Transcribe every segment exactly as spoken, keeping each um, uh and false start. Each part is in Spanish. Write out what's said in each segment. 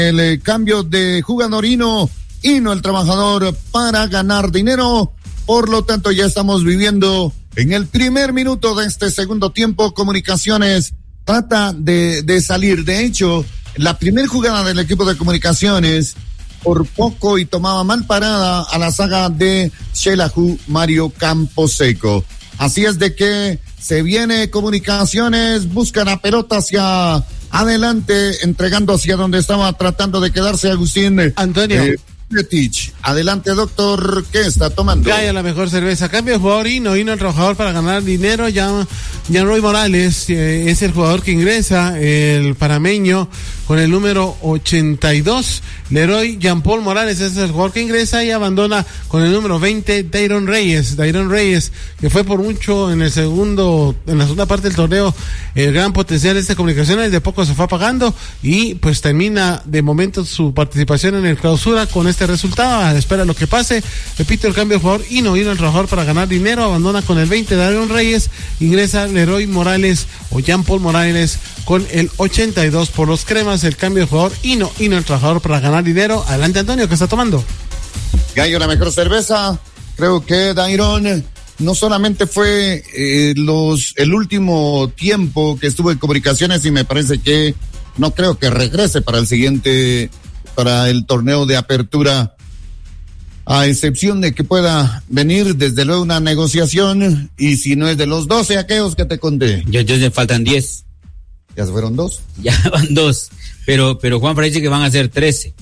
el eh, cambio de jugador Hino, Hino el trabajador para ganar dinero. Por lo tanto, ya estamos viviendo en el primer minuto de este segundo tiempo. Comunicaciones trata de, de salir. De hecho, la primera jugada del equipo de Comunicaciones por poco y tomaba mal parada a la saga de Xelajú Mario Camposeco. Así es de que se viene Comunicaciones, busca la pelota hacia adelante, entregando hacia donde estaba tratando de quedarse Agustín Antonio. Eh, Adelante, doctor, ¿qué está tomando? Gaya, la mejor cerveza. Cambio de jugador Hino, Hino el trabajador para ganar dinero. Ya, ya Roy Morales eh, es el jugador que ingresa, el panameño, con el número ochenta y dos. Leroy Jean Paul Morales es el jugador que ingresa y abandona con el número veinte, Dairon Reyes. Dairon Reyes, que fue por mucho en el segundo, en la segunda parte del torneo, el gran potencial de esta Comunicaciones, de poco se fue apagando y pues termina de momento su participación en el clausura con este resultado. A la espera de lo que pase. Repito, el cambio de jugador Hino, Hino el trabajador para ganar dinero, abandona con el veinte Dairon Reyes, ingresa Leroy Morales o Jean Paul Morales con el ochenta y dos por los cremas. El cambio de jugador Hino, Hino el trabajador para ganar dinero. Adelante, Antonio, ¿qué está tomando? Gallo, la mejor cerveza. Creo que Dairon no solamente fue eh, los el último tiempo que estuvo en Comunicaciones, y me parece que no creo que regrese para el siguiente, para el torneo de apertura, a excepción de que pueda venir desde luego una negociación, y si no es de los doce aquellos que te conté. Yo, yo, le faltan diez. ¿Ya se fueron dos? Ya van dos, pero, pero Juan parece que van a ser trece.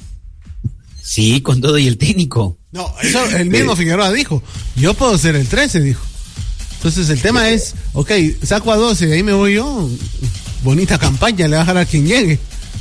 Sí, con todo y el técnico. No, eso el mismo sí. Figueroa dijo, yo puedo ser el trece, dijo. Entonces el tema es, ok, saco a doce, ahí me voy yo. Bonita campaña, le va a dejar a quien llegue.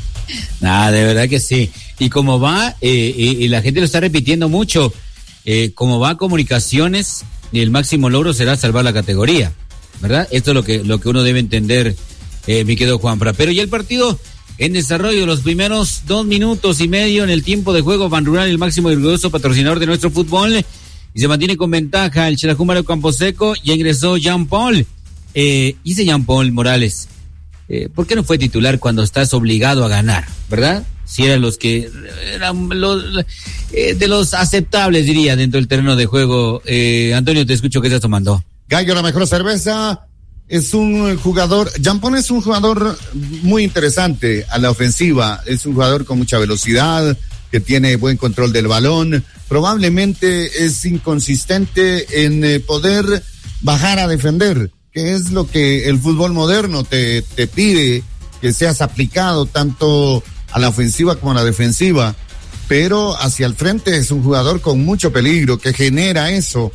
Nada, de verdad que sí. Y como va, eh, y, y la gente lo está repitiendo mucho, eh, como va Comunicaciones, el máximo logro será salvar la categoría, ¿verdad? Esto es lo que, lo que uno debe entender, eh, mi querido Juanfra. Pero ya el partido en desarrollo, los primeros dos minutos y medio en el tiempo de juego, Ban Rural, el máximo y orgulloso patrocinador de nuestro fútbol, y se mantiene con ventaja el Xelajú Mario Camposeco. Ya ingresó Jean Paul, eh, dice Jean Paul Morales, eh, ¿por qué no fue titular cuando estás obligado a ganar, verdad? Si eran los que eran los eh, de los aceptables, diría, dentro del terreno de juego. eh, Antonio, te escucho, ¿qué estás tomando? Gallo, la mejor cerveza. Es un jugador, Jean Paul es un jugador muy interesante a la ofensiva, es un jugador con mucha velocidad, que tiene buen control del balón, probablemente es inconsistente en eh, poder bajar a defender, que es lo que el fútbol moderno te, te pide, que seas aplicado tanto a la ofensiva como a la defensiva, pero hacia el frente es un jugador con mucho peligro, que genera eso,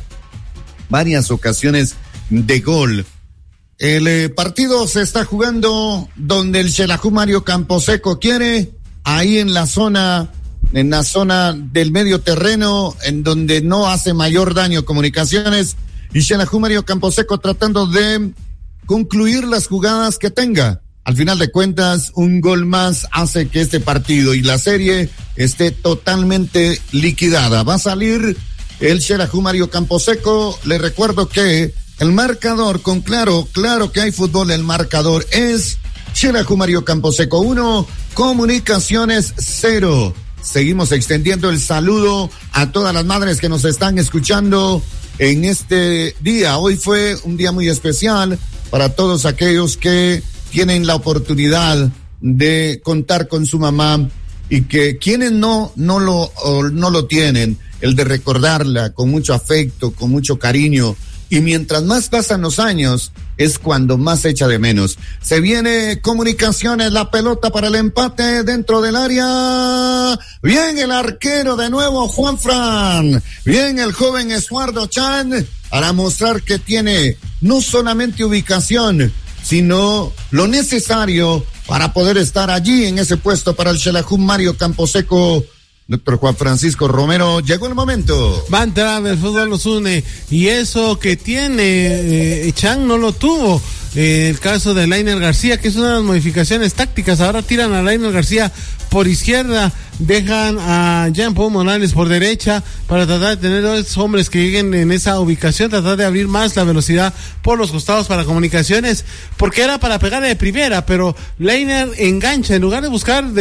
varias ocasiones de gol. El eh, partido se está jugando donde el Xelajú Mario Camposeco quiere, ahí en la zona, en la zona del medio terreno, en donde no hace mayor daño Comunicaciones, y Xelajú Mario Camposeco tratando de concluir las jugadas que tenga. Al final de cuentas, un gol más hace que este partido y la serie esté totalmente liquidada. Va a salir el Xelajú Mario Camposeco. Le recuerdo que el marcador, con claro, claro que hay fútbol, el marcador es Xelajú Mario Camposeco uno, Comunicaciones cero. Seguimos extendiendo el saludo a todas las madres que nos están escuchando en este día. Hoy fue un día muy especial para todos aquellos que tienen la oportunidad de contar con su mamá, y que quienes no, no lo, no lo tienen, el de recordarla con mucho afecto, con mucho cariño. Y mientras más pasan los años, es cuando más se echa de menos. Se viene Comunicaciones, la pelota para el empate dentro del área. Bien el arquero de nuevo, Juan Fran. Bien el joven Estuardo Chan, para mostrar que tiene no solamente ubicación, sino lo necesario para poder estar allí en ese puesto para el Xelajú Mario Camposeco. Doctor Juan Francisco Romero, llegó el momento. Va a entrar, el fútbol nos une, y eso que tiene eh, Chan no lo tuvo. Eh, el caso de Lainer García, que es una de las modificaciones tácticas. Ahora tiran a Lainer García por izquierda, dejan a Jean Paul Morales por derecha para tratar de tener dos hombres que lleguen en esa ubicación, tratar de abrir más la velocidad por los costados para Comunicaciones, porque era para pegarle de primera, pero Lainer engancha en lugar de buscar de